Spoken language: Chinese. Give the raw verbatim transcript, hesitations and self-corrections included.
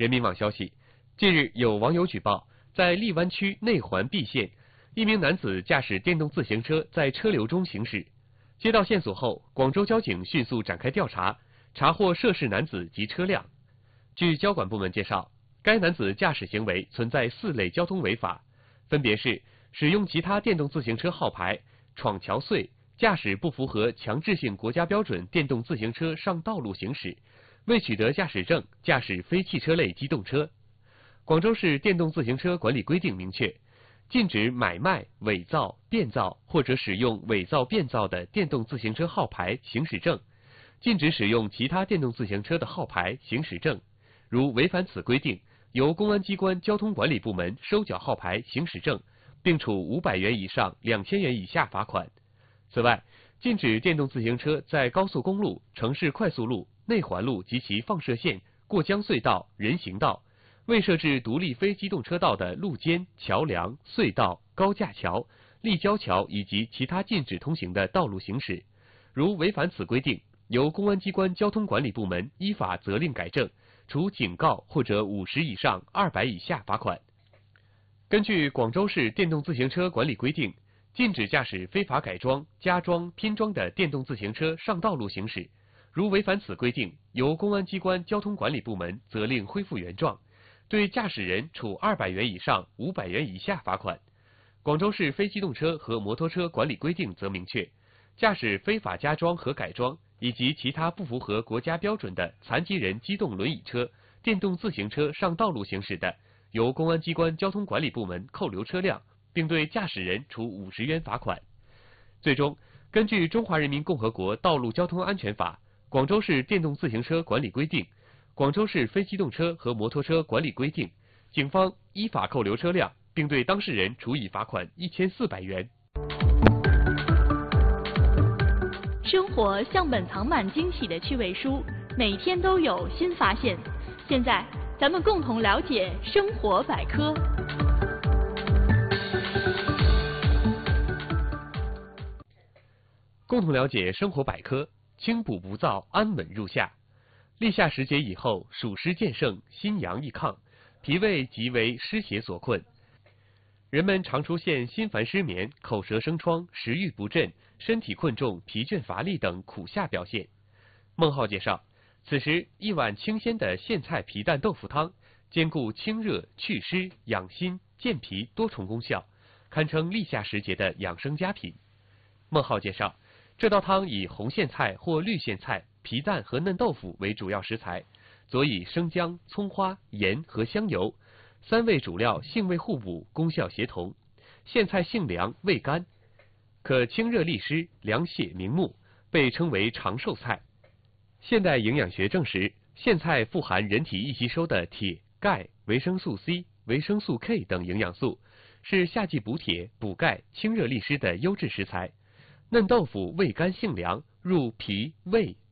人民网消息，近日有网友举报，在荔湾区内环碧县，一名男子驾驶电动自行车在车流中行驶。接到线索后，广州交警迅速展开调查，查获涉事男子及车辆。据交管部门介绍，该男子驾驶行为存在四类交通违法，分别是使用其他电动自行车号牌、闯桥隧、驾驶不符合强制性国家标准电动自行车上道路行驶、未取得驾驶证驾驶非汽车类机动车。广州市电动自行车管理规定明确，禁止买卖、伪造、变造或者使用伪造、变造的电动自行车号牌、行驶证，禁止使用其他电动自行车的号牌、行驶证。如违反此规定，由公安机关交通管理部门收缴号牌、行驶证，并处五百元以上两千元以下罚款。此外，禁止电动自行车在高速公路、城市快速路、内环路及其放射线、过江隧道、人行道、未设置独立非机动车道的路肩、桥梁、隧道、高架桥、立交桥以及其他禁止通行的道路行驶。如违反此规定，由公安机关交通管理部门依法责令改正，处警告或者五十以上二百以下罚款。根据广州市电动自行车管理规定，禁止驾驶非法改装、加装、拼装的电动自行车上道路行驶。如违反此规定，由公安机关交通管理部门责令恢复原状，对驾驶人处二百元以上五百元以下罚款。广州市非机动车和摩托车管理规定则明确，驾驶非法加装和改装以及其他不符合国家标准的残疾人机动轮椅车、电动自行车上道路行驶的，由公安机关交通管理部门扣留车辆，并对驾驶人处五十元罚款。最终，根据《中华人民共和国道路交通安全法》、广州市电动自行车管理规定、广州市非机动车和摩托车管理规定，警方依法扣留车辆，并对当事人处以罚款一千四百元。 生活像本藏满惊喜的趣味书，每天都有新发现。现在，咱们共同了解生活百科。 共同了解生活百科，清补不燥，安稳入夏。立夏时节以后，暑湿渐盛，心阳易亢，脾胃即为湿邪所困。人们常出现心烦失眠、口舌生疮、食欲不振、身体困重、疲倦乏力等苦夏表现。孟浩介绍，此时一碗清鲜的苋菜皮蛋豆腐汤，兼顾清热、祛湿、养心、健脾多重功效，堪称立夏时节的养生佳品。孟浩介绍，这道汤以红苋菜或绿苋菜、皮蛋和嫩豆腐为主要食材，佐以生姜、葱花、盐和香油，三味主料性味互补，功效协同。苋菜性凉味甘，可清热利湿、凉血明目，被称为长寿菜。现代营养学证实，苋菜富含人体易吸收的铁、钙、维生素 C、维生素 K 等营养素，是夏季补铁、补钙、清热利湿的优质食材。嫩豆腐味甘性凉，入脾胃